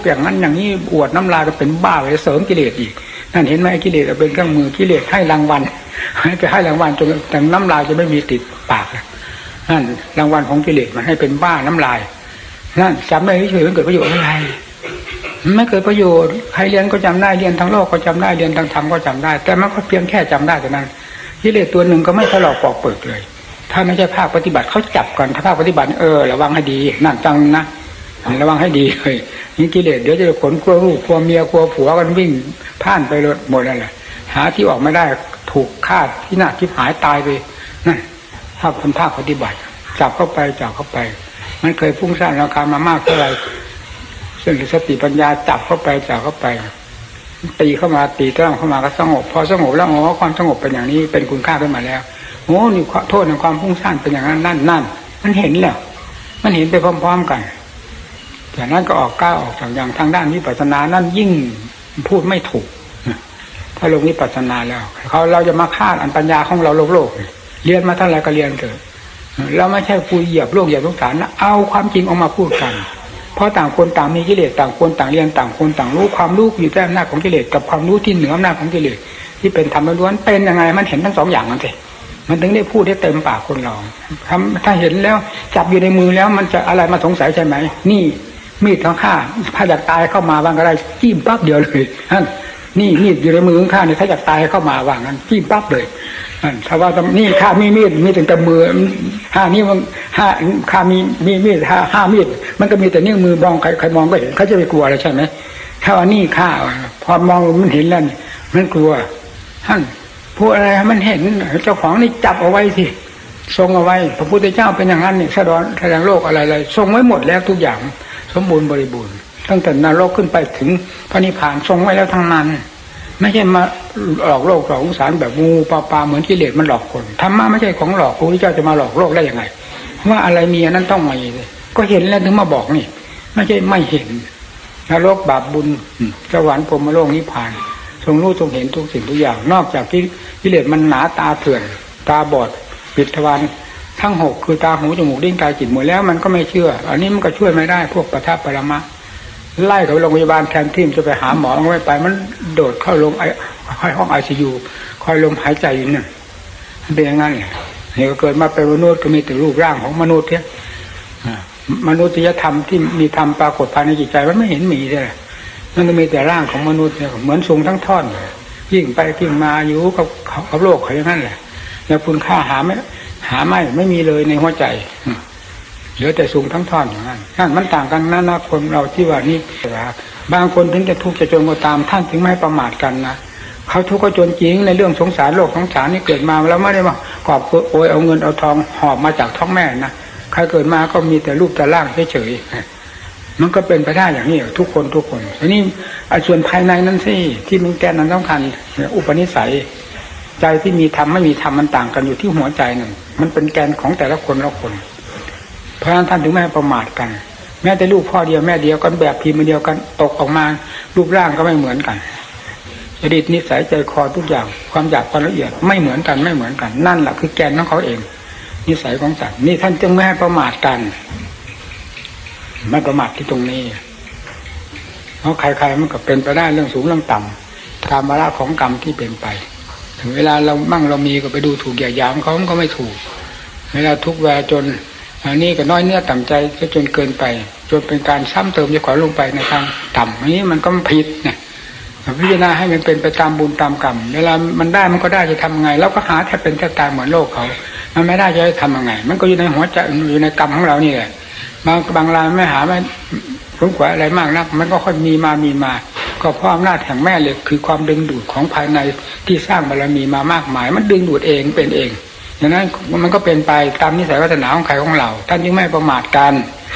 อย่างนั้นอย่างนี้อวดน้ำลายก็เป็นบ้าไปเสริมกิเลสอีกนั่นเห็นไหมกิเลสเป็นเครื่องมือกิเลสให้รางวัลจะให้รางวัลจนแต่น้ำลายจะไม่มีติดปากนั่นรางวัลของกิเลสมันให้เป็นบ้าน้ำลายนั่นจำได้เฉยๆมันเกิดประโยชน์อะไรไม่เกิดประโยชน์ใครเรียนก็จำได้เรียนทั้งโลกก็จำได้เรียนทั้งธรรมก็จำได้แต่มันก็เพียงแค่จำได้เท่านั้นกิเลสตัวหนึ่งก็ไม่ทะเลาะปอกเปิดเลยถ้าไม่ใช่ภาคปฏิบัติเขาจับก่อนถ้าภาคปฏิบัติระวังให้ดีนั่นจังนะระวังให้ดีเลยนี่กิเลสเดี๋ยวจะขนกลัวลูกกลัวเมียกลัวผัวกันวิ่งพ่านไปหมดนั่นแหละหาที่ออกไม่ได้ถูกฆ่าที่หน้าที่หายตายไปนั่นถ้าคนภาคปฏิบัติจับเข้าไปมันเคยพุ่งสร้างราคามามากเท่าไหร่ซึ่งสติปัญญาจับเข้าไปตีเข้ามาตีต้องเข้ามาก็สงบพอสงบแล้วความสงบเป็นอย่างนี้เป็นคุณค่าขึ้นมาแล้วนี่โทษในความพุ่งสร้างเป็นอย่างนั้นนั่นมันเห็นแล้วมันเห็นไปพร้อมๆกันจากนั้นก็ก้าวออกจากอย่างทางด้านวิปัสสนานั่นยิ่งพูดไม่ถูกถ้าลงวิปัสสนาแล้วเราจะมาฆ่าอันปัญญาของเราโลกเรียนมาเท่าไหร่ก็เรียนเถอะเราไม่ใช่คุยเหยียบโลกเหยียบสงสารนะเอาความจริงออกมาพูดกันเพราะต่างคนต่างมีกิเลสต่างคนต่างเรียนต่างคนต่างรู้ความรู้อยู่ใต้อำนาจของกิเลสกับความรู้ที่เหนืออำนาจของกิเลสที่เป็นธรรมล้วนเป็นยังไงมันเห็นทั้งสองอย่างนั่นสิมันถึงได้พูดได้เต็มปากคนเราถ้าเห็นแล้วจับอยู่ในมือแล้วมันจะอะไรมาสงสัยใช่ไหมนี่มีดของข้าถ้าอยากตายเข้ามาบ้างก็ได้จิ้มปั๊บเดียวเลยนี่มีดอยู่ในมือของข้าเนี่ยถ้าอยากตายเข้ามาว่างั้นจิ้มปั๊บเลยถ้าว่านี่ข้ามีมีดมีแต่มือนี่มันข้ามีมีด5 มีดมันก็มีแต่นิ้วมือมองใครมองก็เห็นเขาจะไปกลัวอะไรใช่ไหมถ้าว่านี่ข้าพอมองมันเห็นแล้วมันกลัวพูดอะไรมันเห็นเจ้าของนี่จับเอาไว้สิทรงเอาไว้พระพุทธเจ้าเป็นอย่างนั้นนี่แสดงโลกอะไรทรงไว้หมดแล้วทุกอย่างสมบูรณ์บริบูรณ์ตั้งแต่นรกขึ้นไปถึงพระนิพพานทรงไว้แล้วทั้งนั้นไม่ใช่มาหลอกโลกหลอกสงสารแบบงูปลาเหมือนกิเลสมันหลอกคนธรรมะไม่ใช่ของหลอกพระพุทธเจ้าจะมาหลอกโลกได้ยังไงว่าอะไรมีอันนั้นต้องมีเลยก็เห็นแล้วถึงมาบอกนี่ไม่ใช่ไม่เห็นนรกบาปบุญสวรรค์พรหมโลกนิพพานทรงรู้ทรงเห็นทุกสิ่งทุกอย่างนอกจากที่กิเลสมันหนาตาเถื่อนตาบอดปิดทวารทั้ง6คือตาหูจมูกลิ้นกายจิตหมดแล้วมันก็ไม่เชื่ออันนี้มันก็ช่วยไม่ได้พวกปทัปปรมะไล่เขาโรงพยาบาลแทนที่จะไปหาหมอไม่ไปมันโดดเข้าลงห้อง ICU คอยลมหายใจอยู่เนี่ยเป็นอย่างนั้นเนี่ยเกิดมาเป็นมนุษย์ก็มีแต่รูปร่างของมนุษย์เนี่ยมนุษยธรรมที่มีธรรมปรากฏภายในจิตใจมันไม่เห็นมีเลยมันก็มีแต่ร่างของมนุษย์เนี่ยเหมือนทรงทั้งท่อนยิ่งไปยิ่งมาอยู่กับโลกเขาอย่างนั้นแหละแล้วคุณค่าหาไม่มีเลยในหัวใจเหลือแต่สูงทั้งท่อนอย่างนั้นนั่นมันต่างกันนะคนเราที่ว่านี่บางคนถึงจะทุกข์จะจนก็ตามท่านถึงไม่ประมาทกันนะเขาทุกข์ก็จนจริงในเรื่องสงสารโลกสงสารนี่เกิดมาแล้วไม่ได้มากอบโอยเอาเงินเอาทองหอบมาจากท้องแม่นะใครเกิดมาก็มีแต่รูปแต่ร่างเฉยๆมันก็เป็นไปได้อย่างนี้ทุกคนทีนี้ส่วนภายในนั้นสิที่มันแกนนั้นสำคัญอุปนิสัยใจที่มีธรรมไม่มีธรรมมันต่างกันอยู่ที่หัวใจนั่นมันเป็นแกนของแต่ละคนเพราะฉะนั้นท่านถึงไม่ให้ประมาทกันแม้แต่ลูกพ่อเดียวแม่เดียวกันแบบพิมพ์เดียวกันตกออกมารูปร่างก็ไม่เหมือนกันจริตนิสัยใจคอทุกอย่างความอยากความละเอียดไม่เหมือนกันนั่นแหละคือแกนของเขาเองนิสัยของสัตว์นี่ท่านจึงไม่ให้ประมาทกันไม่ประมาทที่ตรงนี้เพราะใครๆมันก็เป็นไปได้เรื่องสูงเรื่องต่ำตามวาระของกรรมที่เป็นไปถึงเวลาเรามั่งเรามีก็ไปดูถูกเหยียดหยามเขาก็ไม่ถูกเวลาทุกเวลาจนอันนี้ก็น้อยเนื้อต่ำใจจนเกินไปจนเป็นการซ้ำเติมจะขอลงไปในทางต่ำอันนี้มันก็ผิดเนี่ยพิจารณาให้มันเป็นไปตามบุญตามกรรมเวลามันได้มันก็ได้จะทำยังไงเราก็หาแทบเป็นแทบตายเหมือนโลกเขามันไม่ได้จะทำยังไงมันก็อยู่ในหัวใจอยู่ในกรรมของเรานี่แหละบางรายไม่หาไม่สมควรอะไรมากนักมันก็ค่อยมีมาก็เพราะอำนาจแห่งแม่เหล็กคือความดึงดูดของภายในที่สร้างบารมีมามากมายมันดึงดูดเองเป็นเองดังนั้นมันก็เป็นไปตามนิสัยวาสนาของใครของเราท่านจึงไม่ประมาทกัน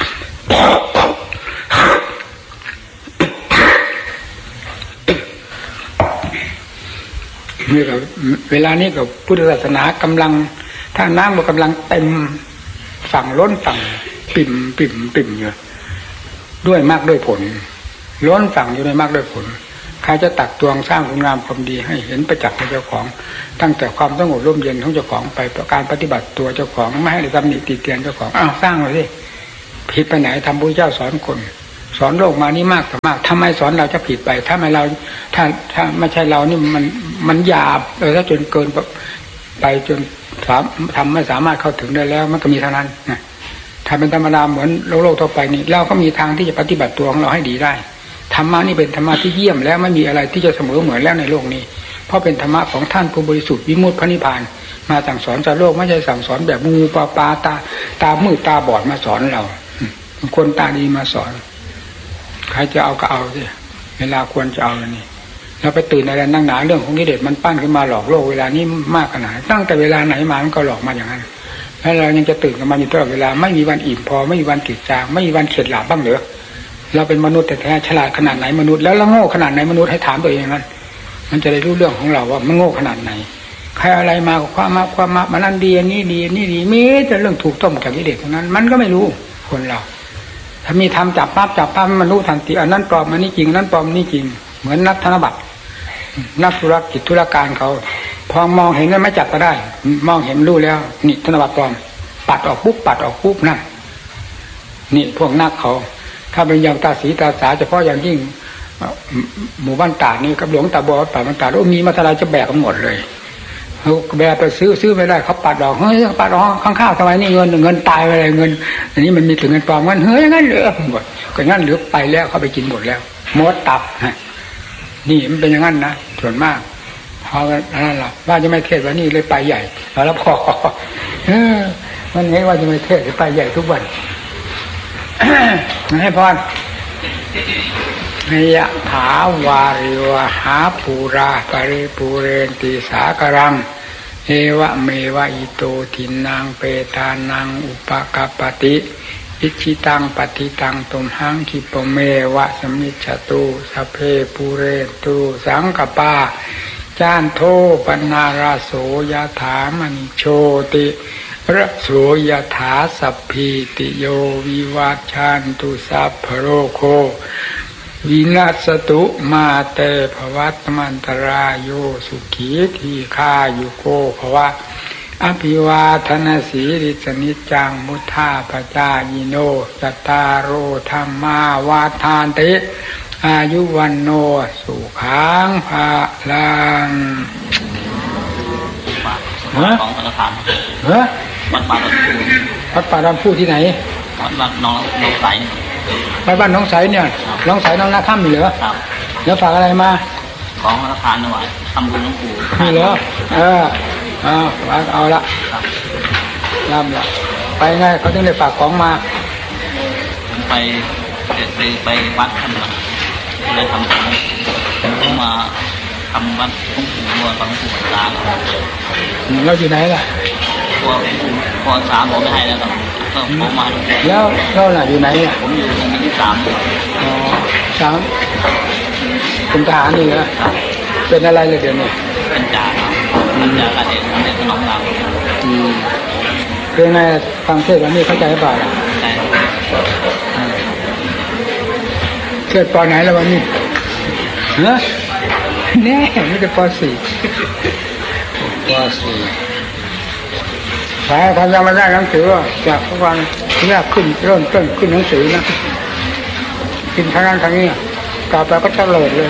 นี่ก็เวลานี้กับพุทธศาสนากำลังถ้าน้ำมันกำลังเต็มฝั่งล้นฝั่งปิ่มอยู่ด้วยมากด้วยผลล้นฝั่งอยู่ในมากด้วยผลใครจะตักตวงสร้างคุณงามความดีให้เห็นประจักษ์ในเจ้าของตั้งแต่ความสงบร่มเย็นของเจ้าของไปการปฏิบัติตัวเจ้าของไม่ให้ตำหนิติเตียนเจ้าของสร้างเลยสิผิดไปไหนทำพุทธเจ้าสอนคนสอนโลกมานี่มากต่อมากทำไมสอนเราจะผิดไปถ้าไม่เราถ้าไม่ใช่เรานี่มันหยาบถ้าจนเกินไปจนทำไม่สามารถเข้าถึงได้แล้วมันก็มีเท่านั้นนะถ้าเป็นธรรมดาเหมือนโลกทั่วไปนี่เราก็มีทางที่จะปฏิบัติตัวของเราให้ดีได้ธรรมะนี่เป็นธรรมะที่เยี่ยมแล้วไม่มีอะไรที่จะเสมอเหมือนแล้วในโลกนี้เพราะเป็นธรรมะของท่านผู้บริสุทธิ์วิมุตติพระนิพพานมาสั่งสอนจากโลกไม่ใช่สั่งสอนแบบงูปลาตามืดตาบอดมาสอนเราคนตาดีมาสอนใครจะเอาก็เอาสิเวลาควรจะเอาแล้วนี่เราไปตื่นอะไรนั่งหนาเรื่องของกิเลสมันปั้นขึ้นมาหลอกโลกเวลานี้มากขนาดตั้งแต่เวลาไหนมามันก็หลอกมาอย่างนั้นแล้วเรายังจะตื่นกันมาอยู่ตลอดเวลาไม่มีวันอิ่มพอไม่มีวันติดจางไม่มีวันเข็ดหลาบบ้างเหรอเราเป็นมนุษย์แต่แท้ฉลาดขนาดไหนมนุษย์แล้วเราโง่ขนาดไหนมนุษย์ให้ถามตัวเองนั้นมันจะได้รู้เรื่องของเราว่ามันโง่ขนาดไหนใครอะไรมาความมามันนั่นดีนี่ดีนี่ดีมีแต่เรื่องถูกต้องจากกิเลสทั้งนั้นมันก็ไม่รู้คนเราถ้ามีทำจับปั๊บมันรู้ทันทีอันนั้นปลอมอันนี้จริงนั้นปลอมนี่จริงเหมือนนักธนบัตรนักธุรกิจธุรการเขาพอมองเห็นแล้วไม่จับก็ได้มองเห็นรู้แล้วนี่ธนบัตรปลอมปัดออกปุ๊บนั่นนี่พวกนักเขาถ้าเป็นอย่างตาสีตาสาเฉพาะอย่างยิ่งหมู่บ้านตาดนี่กับหลวงตาบัวป่าบ้านตาดโอ้มีมาทลายจะแบกกันหมดเลยแบกไปซื้อไม่ได้เขาปัดออกเฮ้ยปัดออกข้างๆทำไมนี่เงินตายไปเลยเงินอันนี้มันมีถึงเงินปลอมเงินเฮ้ยงั้นเหลือหมดก็งั้นเหลือไปแล้วเขาไปกินหมดแล้วหมดตับนี่มันเป็นอย่างนั้นนะส่วนมากพอนั่นแหละว่าจะไม่เทศวันนี้เลยไปใหญ่แล้วพอมันเห็นว่าจะไม่เทศไปใหญ่ทุกวันให้พรยะถาวาริวหาปูราปริปูเรนติสากรังเอวะเมวะอิโตทินังเปตานังอุปกัปปติอิชิตังปฏิตังตุมหังคิปเมวะสมิจฉตุสัพเพปูเรนตุสังกปาจานโทปนาราโสยะถามณิโชติระโสยถาสัพพิติโยวิวัชชันตุสัพพโรโควินัสตุมาเตภวัตมันตรายโยสุขีทีฆายุโกภวะอภิวาทนาสีริสนิจังมุทาปจายิโนจัตตารโอธรรมาวาทานติอายุวันโนสุขังภาลังของพระธรรมวัดป่าดอนผู้ที่ไหนวัดน้องใสไปบ้านน้องใสเนี่ยน้องใสน้องนาค่ำมีเหรอแล้วฝากอะไรมาของพระทานหน่อยทำบุญหลวงปู่มีเหรอเอาละรับละไปไงเขาถึงได้ฝากของมาผมไปวัดท่านมาเลยทำผมมาทำวัดหลวงปู่วัดหลวงปู่ตาเราอยู่ไหนล่ะพอสามผมไม่ให้แล้วครับก็ผมมาแล้วเราล่ะอยู่ไหนผมอยู่ตรงที่3 เป็นทหารนี่เหรอเป็นอะไรเลยเดี๋ยวนี้เป็นจ่าการเอกในขนมเราเป็นไงฟังเทศน์วันนี้เข้าใจป่ะใช่เทศน์ป.ไหนแล้ววันนี้แน่ไม่ได้ป.4สายทำยังไม่ได้หนังสือจากทุกวันแรกขึ้นเริ่มต้นขึ้นหนังสือนะขึ้นทางนั้นทางนี้กลับไปก็เฉลิมเลย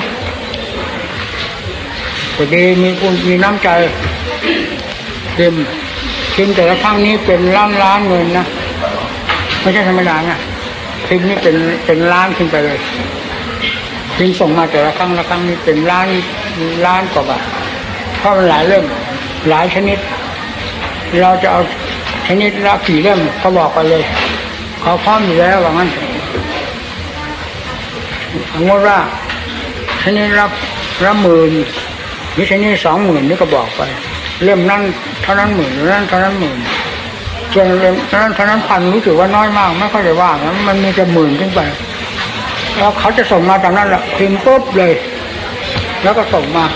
พอดีมีน้ำใจเต็มพิมพ์แต่ละครั้งนี้เป็นล้านเงินนะไม่ใช่ธรรมดานะพิมพ์นี่เป็นล้านขึ้นไปเลยพิมพ์ส่งมาแต่ละครั้งนี้เป็นล้านกว่าบาทเพราะมันหลายเล่มหลายชนิดเราจะเอาชนิดละกี่เล่มเขาบอกไปเลยเขาพร้อมอยู่แล้วว่างั้นสมมติว่าชนิดละ10,000หรือชนิด20,000นี่ก็บอกไปเล่มนั้นเท่านั้น10,000เล่มนั้นเท่านั้น10,000ส่วนเล่มนั้นเท่านั้น1,000รู้สึกว่าน้อยมากไม่ค่อยได้ว่ามันมีแต่10,000ขึ้นไปแล้วเขาจะส่งมาตามนั้นแหละพิมพ์ปุ๊บเลยแล้วก็ส่งมา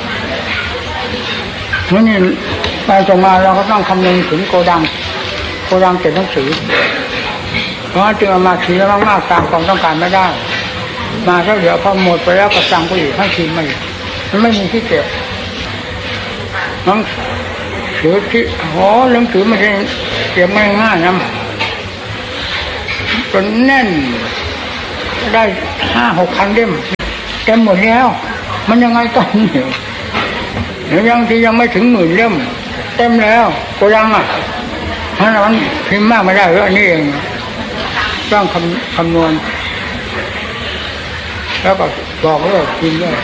นี่ไปส่งมาเราก็ต้องคำนึงถึงโกดังเก็บหนังสือเพราะจึงเอามาทีละมากๆตามความต้องการไม่ได้มาแล้วเดี๋ยวพอหมดไปแล้วก็สั่งไปอีกให้ทีมันไม่มีที่เก็บหนังสือที่หนังสือไม่ใช่เก็บง่ายๆนะมันแน่นได้5-6,000 เล่มเต็มหมดแล้วมันยังไงกันเนี่ยยังที่ยังไม่ถึง10,000 เล่มเต็มแล้วก็ยังเพราะนั้นพิมพ์มากไม่ได้อันนี้เองต้องคำนวณแล้วก็บอกเลยพิมพ์ด้วย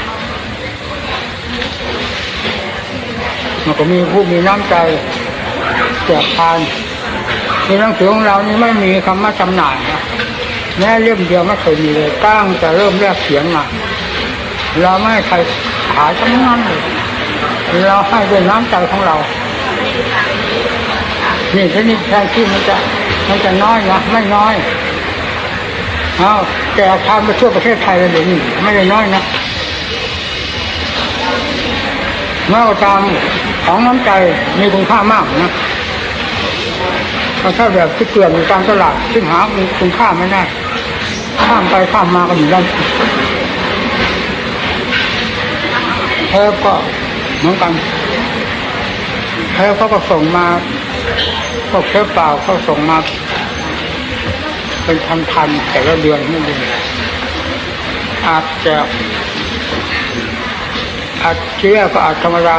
มันก็มีผู้มีน้ำใจแจกทานในหนังสือของเรานี่ไม่มีคำว่าจำหน่ายนะแม้เล่มเดียวไม่เคยมีเลยตั้งแต่เริ่มแรกเขียนมาเราไม่ให้ใครขายทั้งนั้นเลยเราให้ด้วยน้ำใจของเรานี่ชนิดแทนที่มันจะน้อยนะไม่น้อยแต่ทานไปทั่วประเทศไทยเลยนี่ไม่ได้น้อยนะเมื่อตามของน้ำใจมีคุณค่ามากนะถ้าแบบที่เกลื่อนอยู่ตามตลาดซึ่งหาคุณค่าไม่ได้ข้ามไปข้ามมาก็อยู่ได้แทบก็เหมือนกันแทบเขาก็ส่งมาพวกเทปเปล่าเขาส่งมาเป็นพันๆแต่ละเดือนไม่ดีอาจเชื่อก็อาจธรรมดา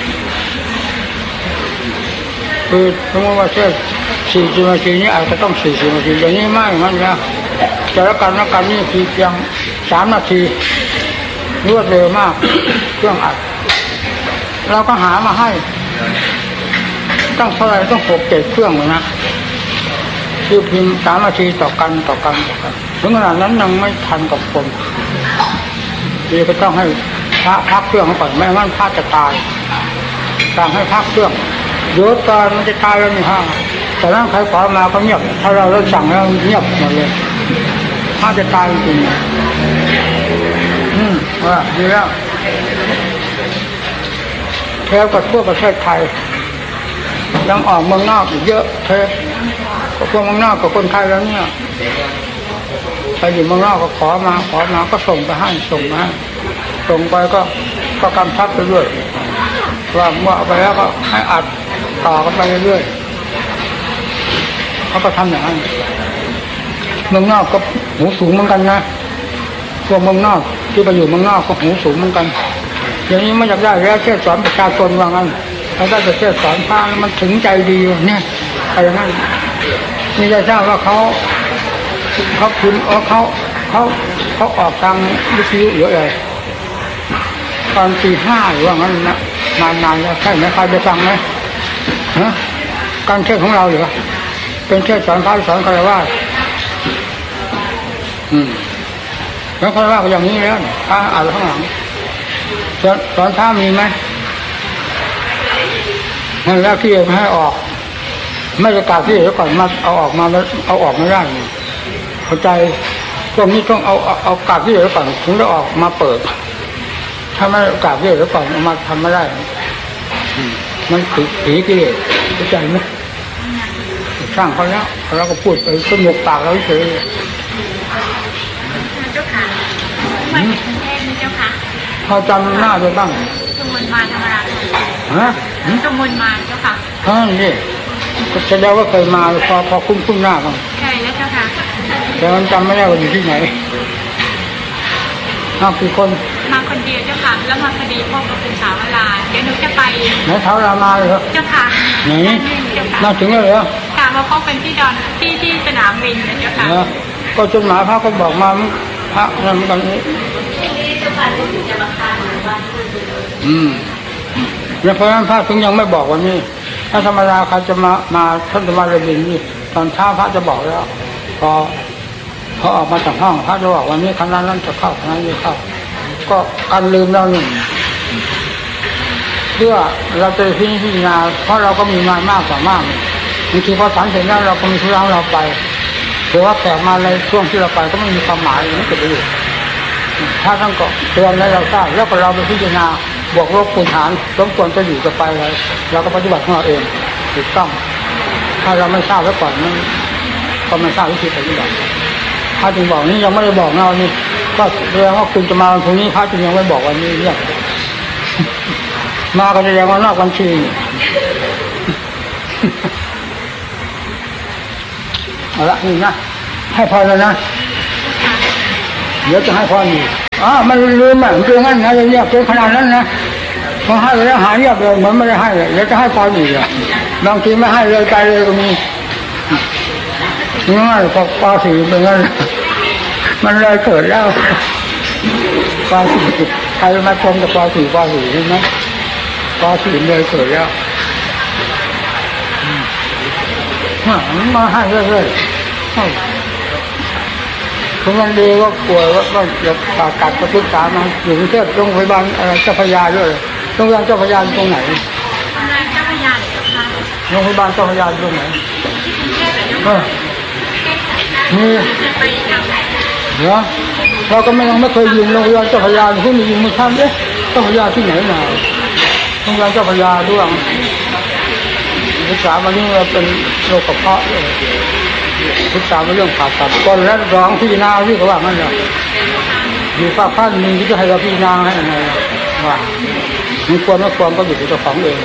คือสมมติว่าเชื่อ40 นาทีนี้อาจจะต้อง40 นาทีอย่างนี้ไม่งั้นนะแต่ละกันนี่เพียง3 นาทีรวดเร็วมากเครื่องอัดเราก็หามาให้ตั้งเท่าไรต้อง6-7 เครื่องเลยนะคือพิมพ์3 นาทีต่อกันถึงขนาดนั้นยังไม่ทันกับคนนี่ก็ต้องให้พักเครื่องก่อนไม่งั้นพระจะตายสั่งให้พักเครื่องเดี๋ยวตอนมันจะตายแล้วนี่ฮะแต่นั้นใครขอมาก็เงียบถ้าเราเลิกสั่งแล้วเงียบหมดเลยพระจะตายจริงว่าดีแล้วเทปก็ทั่วประเทศไทยยังออกเมืองนอกอีกเยอะเทปก็พวกเมืองนอกกับคนไทยแล้วเนี่ยใครอยู่เมืองนอกก็ขอมาก็ส่งไปให้ส่งไปก็กำชับไปด้วยว่าเมื่อเอาไปแล้วก็ให้อัดต่อกันไปเรื่อยๆเขาก็ทำอย่างนั้นเมืองนอกก็หูสูงเหมือนกันนะพวกเมืองนอกที่ไปอยู่เมืองนอกก็หูสูงเหมือนกันอย่างนี้ไม่อยากได้แล้วแค่สอนประชาชนว่างั้นเขาได้แต่แค่สอนพระมันถึงใจดีเนี่ยอะไรนั่นนี่จะทราบว่าเขาพิมพ์เขาออกทางวิทยุเยอะเลยตอนตี 5หรือว่างั้นนะนานแล้วใช่ไหมใครไปฟังไหมการเทศของเราเหรอเป็นเทศสอนพระสอนคารวะแล้วคารวะก็อย่างนี้แล้วพระอ่านข้างหลังสอนพระมีไหมนั่นแล้วที่ไม่ให้ออกไม่จะกราบที่ก่อนมาเอาออกไม่ได้เข้าใจพวกนี้ต้องเอากราบที่ก่อนถึงจะออกมาเปิดถ้าไม่กราบที่ก่อนมาทำไม่ได้มันผีกิเลสเข้าใจไหมสร้างเขาแล้วเราก็พูดไปสนุกปากเราเฉยเจ้าค่ะมาจากกรุงเทพนี่เจ้าค่ะพอจำหน้าได้บ้างสมุนมาธรรมดาสมุนมาเจ้าค่ะนี่ก็แสดงว่าเคยมาพอคุ้นหน้าบ้างใช่แล้วเจ้าค่ะแต่มันจำไม่ได้ว่าอยู่ที่ไหนกี่คนมาคนเดียวเจ้าค่ะแล้วมาพอดีพ่อก็เป็นสาวลาเดี๋ยวหนูจะไปไหนสาวลามาเลยเหรอเจ้าค่ะไหนมาถึงแล้วเหรอค่ะมาพบกันที่สนามบินเจ้าค่ะก็จดหมายพระก็บอกมาพระนั่นกันนี้แล้วเพราะนั้นพระถึงยังไม่บอกวันนี้ถ้าธรรมดาใครจะมาท่านจะมาเรียนนี่ตอนเช้าพระจะบอกแล้วพอออกมาจากห้องพระจะบอกวันนี้คณะนั้นจะเข้าคณะนี้เข้าก็การลืมเราหนึ่งเพื่อเราจะพิจารณาเพราะเราก็มีงานมากกว่ามากบางทีพอฉันเสร็จแล้วเราก็มีธุระเราไปหรือว่าแขกมาในช่วงที่เราไปก็ไม่มีความหมายไม่เกิดประโยชน์ถ้าท่านก็เตือนให้เราทราบแล้วก็เราไปพิจารณาบวกลบคูณหารสมควรจะอยู่จะไปอะไรเราก็ปฏิบัติของเราเองถูกต้องถ้าเราไม่ทราบไว้ก่อนนั้นก็ไม่ทราบวิธีปฏิบัติถ้าจึงบอกนี้ยังไม่ได้บอกเรานี่ก็แสดงว่าคุณจะมาวันพรุ่งนี้พระจึงยังไม่บอกวันนี้เนี่ยมาก็แสดงว่านอกบัญชีเอาละนี่นะให้พอแล้วนะเดี๋ยวจะให้พรอีกมันลืมมันเป็นงั้นนะอย่างเงี้ยเป็นขนาดนั้นนะมาให้แล้วหายเงียบเลยเหมือนไม่ได้ให้เลยเดี๋ยวจะให้พรอีกบางทีไม่ให้เลยไปเลยก็มีง่ายพอปาสีเป็นงั้นมันเลยเกิดแล้วปาสีใครมาชมกับปาสีใช่ไหมปาสีเลยเกิดแล้วมาให้เรื่อยๆคุณวันดีก็ป่วยว่าจะผ่าตัดกระตุ้นตามาอยู่ที่โรงพยาบาลเจ้าพระยาด้วยโรงพยาบาลเจ้าพระยาตรงไหนโรงพยาบาลเจ้าพระยาเลยค่ะโรงพยาบาลเจ้าพระยาตรงไหนนี่เหรอเราก็ยังไม่เคยยิงโรงพยาบาลเจ้าพระยาเพิ่งยิงมือข้ามเจ้าพระยาที่ไหนมาโรงพยาบาลเจ้าพระยาด้วยศึกษามาเรื่องเป็นโรคกระเพาะศึกษามาเรื่องผ่าตัดก่อนแล้วร้องพี่นาที่เขาว่างั้นเลยอยู่ภาคขั้นมีที่จะให้เราพี่นาให้ยังไงว่ามีความไม่ความก็อยู่ที่เจ้าของเอง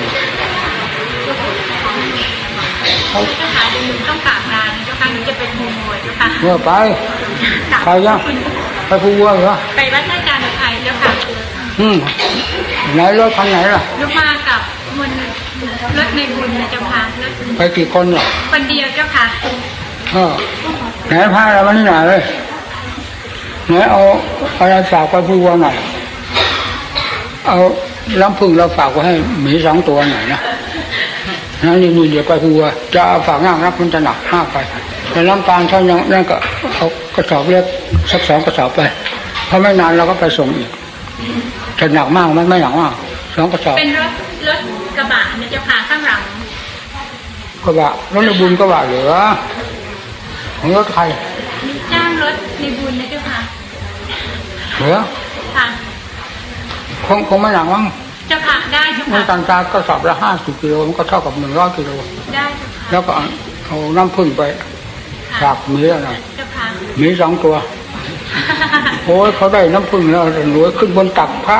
เขาหาดูต้องกราบลาเจ้าค่ะหนูจะเป็นมูมวยเจ้าค่ะเมื่อไปใครยังไปภูวัวเหรอไปวัดท่าจานไทยเจ้าค่ะไหนรถคันไหนล่ะรถมากับมันรถในบุญนะเจ้าค่ะไปกี่คนเหรอคนเดียวเจ้าค่ะไหนพาเรามาที่ไหนเลยไหนเอาอะไรฝากไปภูวัวหน่อยเอาล้ำพึ่งเราฝากไว้ให้หมี2 ตัวหน่อยนะนี่เดี๋ยวไปภูวัวจะเอาฝากง่างรับมันจะหนัก5 ไปแต่น้ำตาลเท่ายังนั่นก็เอากระสอบเล็กสัก2 กระสอบไปเพราะไม่นานเราก็ไปส่งอีกจะหนักมากมันไม่หนักมาก2 กระสอบเป็นรถกระบะนะเจ้าค่ะข้างหลังกระบะรถในบุญกระบะเหลือของรถใครจ้างรถในบุญนะเจ้าค่ะเหลือค่ะคงไม่หนักมั้งเจ้าค่ะได้เจ้าค่ะมันต่างๆกระสอบละ50 กิโลมันก็เท่ากับ100 กิโลได้เจ้าค่ะแล้วก็เอาน้ำผึ้งไปฝากหมีอะไรหมี2 ตัวโอ้ยเขาได้น้ำผึ้งแล้วหนูขึ้นบนตักพระ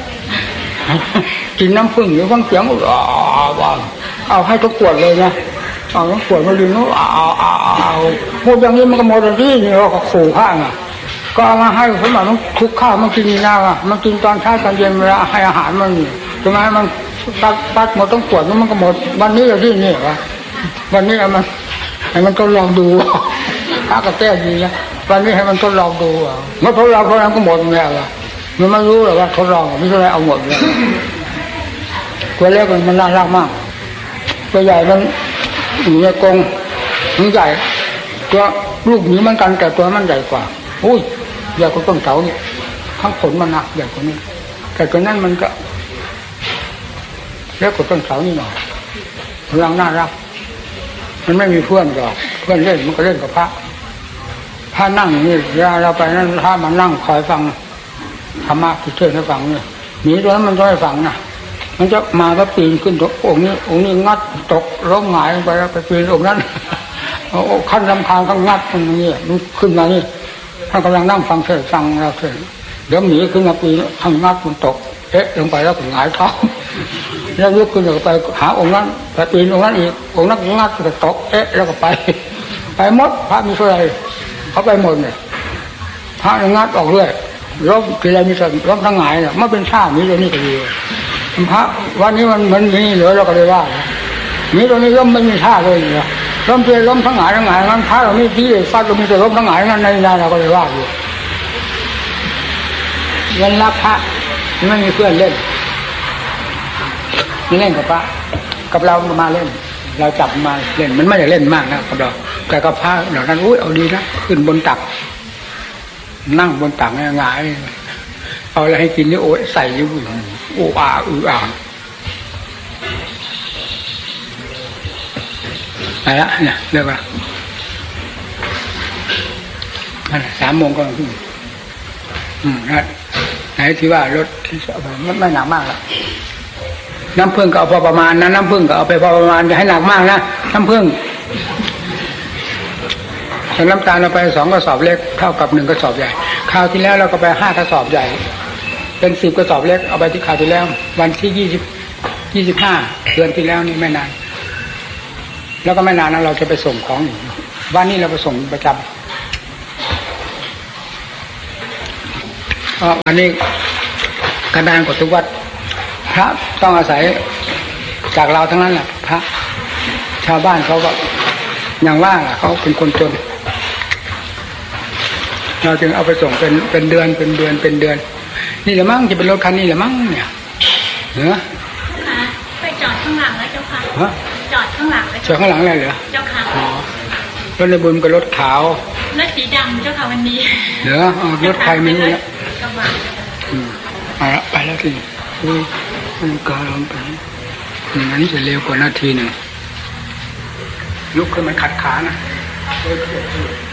กินน้ำผึ้งหรือฟังเสียงเอาให้ทุกขวดเลยนะเอาทุกขวดมาดินเอาพูดอย่างนี้มันก็หมดที่นี่เราก็ขู่ข้างก็เอามาให้สมบัติมันทุกข้าวมันกินนี่นะมันกินตอนเช้าตอนเย็นเวลาให้อาหารมันทำไมมันตัดหมดต้องขวดมันก็หมดวันนี้ที่นี่วะวันนี้ให้มันทดลองดูถ้ากระแตดีนะวันนี้ให้มันทดลองดูเมื่อทดลองเพราะนั้นก็หมดแล้วมันไม่รู้หรอกว่าทดลองไม่ใช่อะไรเอาหมดเลยตัวเล็กมันน่ารักมากตัวใหญ่มันอยู่ในกรงมันใหญ่ตัวลูกนี้มันกันแต่ตัวมันใหญ่กว่าอุ้ยใหญ่กว่าต้นเสาเนี่ยข้างขนมันหนักใหญ่กว่านี้แต่ตัวนั้นมันก็เล็กกว่าต้นเสานี่หน่อยพลังน่ารักมันไม่มีเพื่อนหรอกเพื่อนเล่นมันก็เล่นกับพระนั่งนี่เวลาเราไปนั่นพระมันนั่งคอยฟังธรรมะที่เทศน์ให้ฟังเนี่ยหนีตัวนั้นมันจะให้ฟังนะมันจะมาก็ปีนขึ้นองค์นี้งัดตกล้มหงายลงไปแล้วไปปีนองค์นั้นขั้นลำคาญข้างงัดตรงนี้มันขึ้นมานี่ท่านกำลังนั่งฟังเทศน์ฟังเราเทศน์เดี๋ยวหนีขึ้นมาปีนข้างงัดมันตกลงไปแล้วก็หงายท้องแล้วลุกขึ้นไปหาองค์นั้นไปปีนองค์นั้นอีกองค์นั้นงัดก็ตกแล้วก็ไปหมดพระมีเท่าไรเขาไปหมดเนี่ยพระงัดออกเรื่อยล้มทีไรมีแต่ล้มทั้งหงายเนี่ยไม่เป็นชาตินี้ตัวนี้ก็ดีพระวันนี้มันมีเหลือเราก็เลยว่ามีตัวนี้ล้มไม่มีชาติเลยเนี่ยล้มทีล้มทั้งหงายงั้นพระเราไม่ที่ฟาดเรามีแต่ล้มทั้งหงายงั้นในเราก็เลยว่าอยู่เงินรับพระไม่มีเพื่อนเล่นไม่เล่นกับพระกับเรามาเล่นเราจับมาเล่นมันไม่ได้เล่นมากนะกับเราแต่กับพระเหล่านั้นอุ้ยเอาดีนะขึ้นบนตักนั่งบนตักง่ายๆเอาอะไรให้กินนี่โอ้ยใส่ยุ่งโอ้อ่าอะไรละเนี่ยเรียกว่า3 โมงก็ขึ้นนะไหนที่ว่ารถที่ไม่หนักมากแล้วน้ำผึ้งก็เอาพอประมาณนะน้ำผึ้งก็เอาไปพอประมาณอย่าให้หนักมากนะน้ำผึ้งแต่น้ำตาลเราไป2 กระสอบเล็กเท่ากับ1 กระสอบใหญ่คราวที่แล้วเราก็ไป5 กระสอบใหญ่เป็น10 กระสอบเล็กเอาไปที่คราวที่แล้ววันที่25 เดือนที่แล้วนี่ไม่นานแล้วก็ไม่นานนั้นเราจะไปส่งของวันนี้เราไปส่งประจำอันนี้กระดานกดทุกวัดพระต้องอาศัยจากเราทั้งนั้นแหละพระชาวบ้านเขาก็อย่างว่าเขาเป็นคนจนเราจึงเอาไปส่งเป็นเดือนนี่แหละมั้งจะเป็นรถคันนี้แหละมั้งเนี่ยเหรอไปจอดข้างหลังแล้วเจ้าค่ะจอดข้างหลังแล้วจอดข้างหลังเลยเหรอเจ้าค่ะรถในบุญกับรถขาวรถสีดำเจ้าค่ะวันนี้เหรอรถใครไม่รู้แล้วกระบะไปแล้วทีมันการลงไปอันนี้จะเร็วกว่านาทีหนึ่งลุกขึ้นมันขัดขานะ